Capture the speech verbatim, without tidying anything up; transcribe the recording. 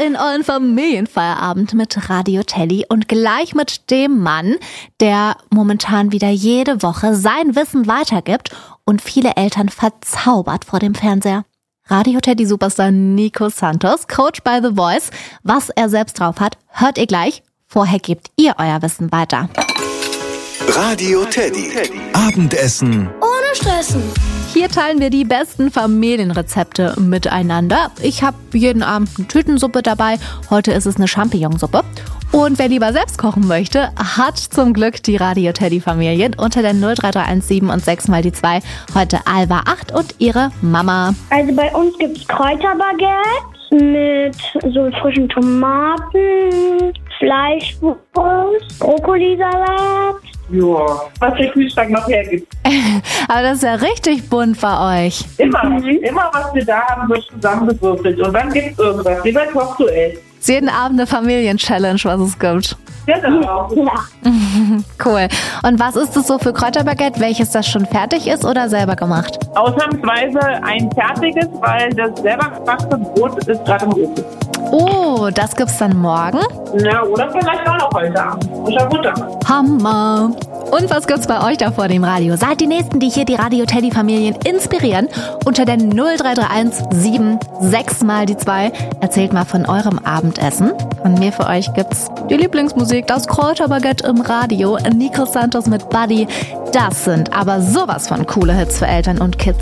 in euren Familienfeierabend mit Radio Teddy und gleich mit dem Mann, der momentan wieder jede Woche sein Wissen weitergibt und viele Eltern verzaubert vor dem Fernseher. Radio Teddy Superstar Nico Santos, Coach by The Voice. Was er selbst drauf hat, hört ihr gleich. Vorher gebt ihr euer Wissen weiter. Radio Teddy. Abendessen ohne Stressen. Hier teilen wir die besten Familienrezepte miteinander. Ich habe jeden Abend eine Tütensuppe dabei. Heute ist es eine Champignonsuppe. Und wer lieber selbst kochen möchte, hat zum Glück die Radio Teddy Familien unter der null drei drei eins sieben und sechs mal die zwei. Heute Alba acht und ihre Mama. Also bei uns gibt es Kräuterbaguette mit so frischen Tomaten, Fleischwurst, Brokkolisalat. Ja, was der Kühlschrank noch hergibt. Aber das ist ja richtig bunt bei euch. Immer, mhm. immer was wir da haben, wird zusammengewürfelt. Und dann gibt's irgendwas. Wie bei Kochduell. Ist jeden Abend eine Familien-Challenge, was es gibt. Genau. Ja. Cool. Und was ist das so für Kräuterbaguette? Welches das schon fertig ist oder selber gemacht? Ausnahmsweise ein fertiges, weil das selber gemachte Brot ist gerade im Ofen. Oh, das gibt's dann morgen? Na, oder vielleicht auch noch heute Abend. Frischer Butter. Hammer. Und was gibt's bei euch da vor dem Radio? Seid die Nächsten, die hier die Radio Teddy Familien inspirieren. Unter der null drei drei eins sieben sechs mal die zwei. Erzählt mal von eurem Abendessen. Von mir für euch gibt's die Lieblingsmusik, das Kräuterbaguette im Radio. Nico Santos mit Buddy. Das sind aber sowas von coole Hits für Eltern und Kids.